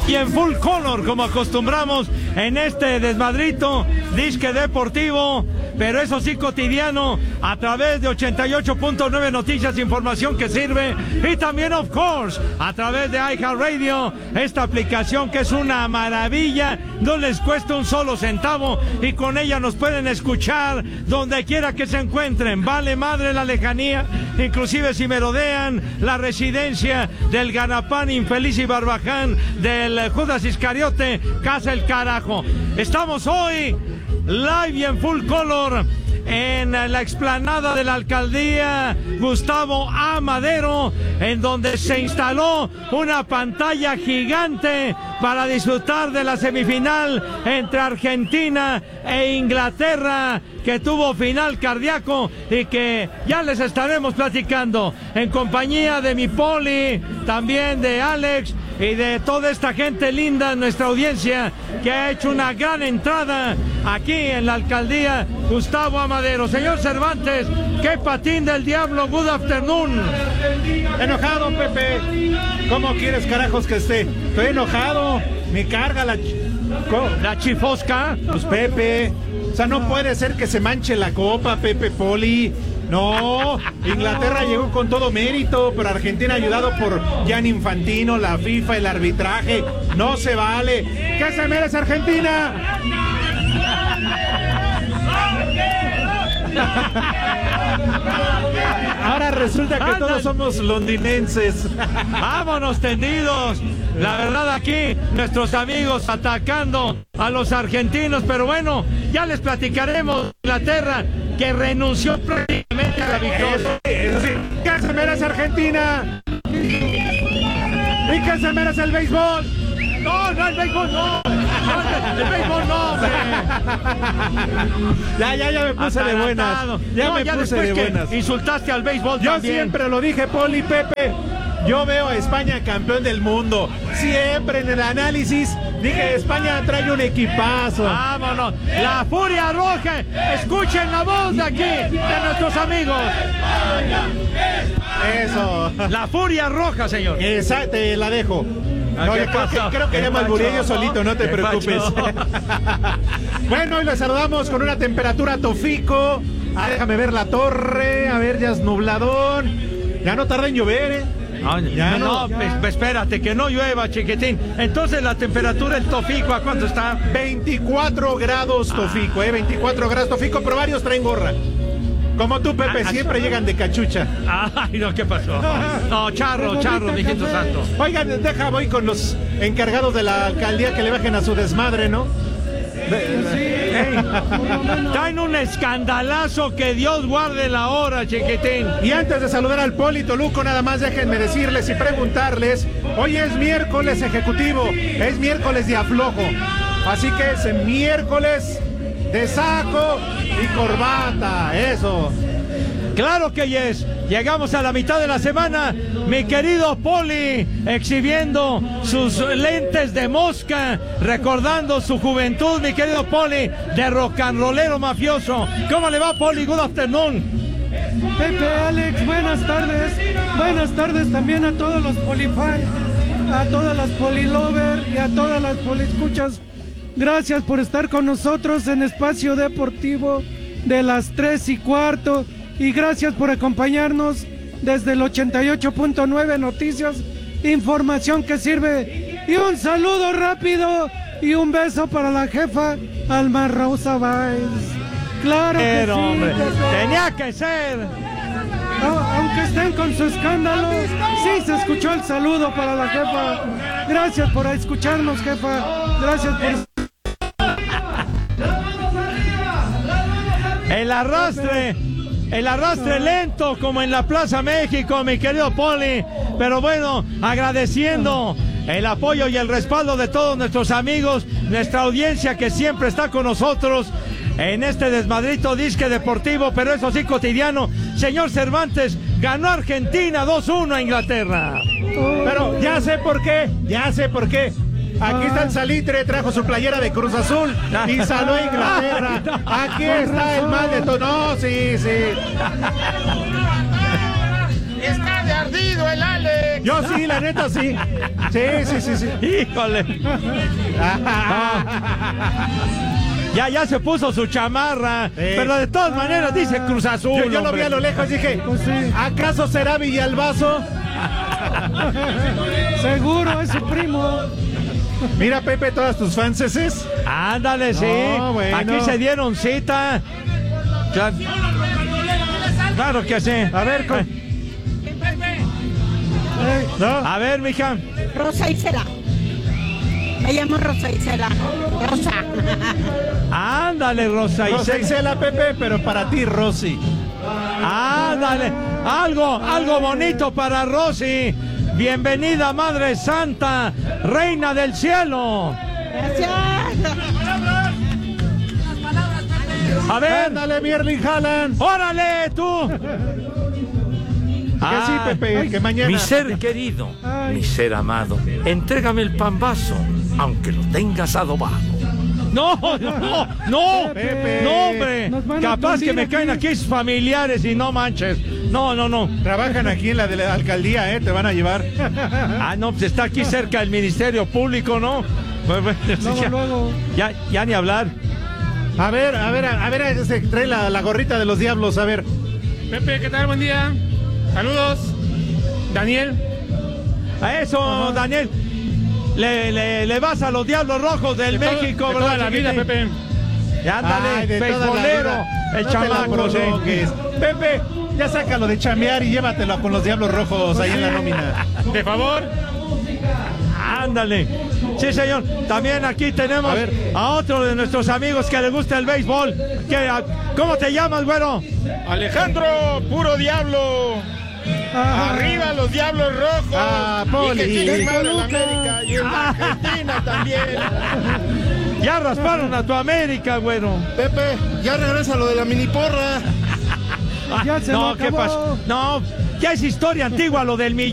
y en full color, como acostumbramos en este desmadrito, disque deportivo, pero eso sí cotidiano, a través de 88.9 Noticias, información que sirve, y también, of course, a través de iHeartRadio, esta aplicación que es una maravilla, no les cuesta un solo centavo, y con ella nos pueden escuchar donde quiera que se encuentren, vale madre la lejanía, inclusive si merodean la residencia del Ganapán infeliz y barbaján del Judas Iscariote, casa el carajo. Estamos hoy live y en full color en la explanada de la alcaldía Gustavo A. Madero, en donde se instaló una pantalla gigante para disfrutar de la semifinal entre Argentina e Inglaterra, que tuvo final cardíaco y que ya les estaremos platicando en compañía de mi Poli, también de Alex y de toda esta gente linda, nuestra audiencia, que ha hecho una gran entrada aquí en la alcaldía Gustavo A. Madero. Señor Cervantes, qué patín del diablo, good afternoon. Enojado, Pepe. ¿Cómo quieres, carajos, que esté? Estoy enojado. Me carga la chifosca. Pues, Pepe, o sea, no puede ser que se manche la copa, Pepe, Poli. No, Inglaterra llegó con todo mérito, pero Argentina ayudado por Gianni Infantino, la FIFA, el arbitraje. No se vale. ¿Qué se merece Argentina? Ahora resulta que todos somos londinenses. Vámonos tendidos. La verdad, aquí nuestros amigos atacando a los argentinos, pero bueno, ya les platicaremos. Inglaterra, que renunció prácticamente a la victoria. ¿Qué se merece Argentina? ¿Y qué se merece el béisbol? No, el béisbol no. El béisbol no, hombre. Ya me puse de buenas. Ya me puse de buenas. Insultaste al béisbol Yo también. siempre lo dije, Poli, Pepe. Yo veo a España campeón del mundo. Siempre en el análisis dije, España trae un equipazo. Vámonos. La Furia Roja. Escuchen la voz de aquí, de nuestros amigos. Eso. La Furia Roja, señor. Exacto, te la dejo. No, creo que ya me alburé yo solito, no te preocupes. Bueno, hoy les saludamos con una temperatura tofico. Déjame ver la torre. A ver, ya es nubladón. Ya no tarda en llover, ¿eh? Pues, espérate, que no llueva, chiquitín. Entonces la temperatura en Tofico, ¿a cuánto está? 24 grados Tofico, 24 grados Tofico, pero varios traen gorra. Como tú, Pepe, siempre llegan de cachucha. Ay, no, ¿qué pasó? No, charro, mijito santo. Oigan, voy con los encargados de la alcaldía que le bajen a su desmadre, ¿no? Traen un escandalazo, que Dios guarde la hora, chiquitín. Y antes de saludar al Poli Toluco, nada más déjenme decirles y preguntarles, hoy es miércoles ejecutivo, es miércoles de aflojo, así que es miércoles de saco y corbata, eso. Claro que yes. Llegamos a la mitad de la semana, mi querido Poli, exhibiendo sus lentes de mosca, recordando su juventud, mi querido Poli, de rock and rollero mafioso. ¿Cómo le va, Poli? Good afternoon. Pepe, Alex, buenas tardes. Buenas tardes también a todos los polifans, a todas las polilovers y a todas las poliescuchas. Gracias por estar con nosotros en Espacio Deportivo de las 3:15. Y gracias por acompañarnos desde el 88.9 Noticias, información que sirve. Y un saludo rápido y un beso para la jefa Alma Rosa Báez. Claro que sí, hombre, tenía que ser. Aunque estén con su escándalo, sí se escuchó el saludo para la jefa. Gracias por escucharnos, jefa. Gracias por... El arrastre lento como en la Plaza México, mi querido Poli, pero bueno, agradeciendo el apoyo y el respaldo de todos nuestros amigos, nuestra audiencia que siempre está con nosotros en este desmadrito disque deportivo, pero eso sí cotidiano. Señor Cervantes, ganó Argentina 2-1 a Inglaterra. Pero ya sé por qué. Aquí está el Salitre, trajo su playera de Cruz Azul y salió a Inglaterra. Aquí está el mal de todo. No, sí. Está de ardido el Alex. Yo sí, la neta sí. Sí. Híjole. Ya se puso su chamarra, pero de todas maneras dice Cruz Azul. Yo lo vi a lo lejos, dije, Pues sí. ¿acaso será Villalbazo? Seguro, es su primo. Mira, Pepe, todas tus fanses. Ándale, sí. No, bueno. Aquí se dieron cita. Claro que sí. A ver, ¿no? A ver, mija. Rosa Isela. Me llamo Rosa Isela. Rosa. Ándale, Rosa Rosa Isela. Isela, Pepe, pero para ti, Rosy. Ándale. Algo bonito para Rosy. Bienvenida, Madre Santa, Reina del Cielo. Gracias. A ver. Ándale, mi Erling Haaland. ¡Órale, tú! Que sí, Pepe, que mañana. Mi ser querido, Ay. mi ser amado, entrégame el pambazo, aunque lo tengas adobado. No, Pepe. no, hombre. Nos van a Capaz que tundir me aquí. caen aquí sus familiares y no manches. No. Trabajan aquí en la de la alcaldía, te van a llevar. Ah, no, pues está aquí cerca del Ministerio Público, ¿no? Luego. Ya ni hablar. A ver, ese trae la gorrita de los diablos, a ver. Pepe, ¿qué tal? Buen día. Saludos. Daniel. A eso, Daniel. Le vas a los Diablos Rojos del México, de ¿verdad? toda la vida, chiquitín? Pepe. Ya ándale, Ay, de toda la beisbolero, vida. el No te la chamaco, sí. provoques. Pepe, ya sácalo de chambear y llévatelo con los Diablos Rojos ahí en la nómina. De favor. Ándale. Sí, señor. También aquí tenemos A ver. a otro de nuestros amigos que le gusta el béisbol. ¿Cómo te llamas, güero? Alejandro, puro diablo. Arriba los Diablos Rojos. Ah, y Poli. que tienen mal en la Toluca. América y en la Argentina también. Ya rasparon a tu América, güero. Pepe, ya regresa lo de la mini porra. Ya se lo No, ¿qué acabó. pasó? No, ya es historia antigua lo del millón.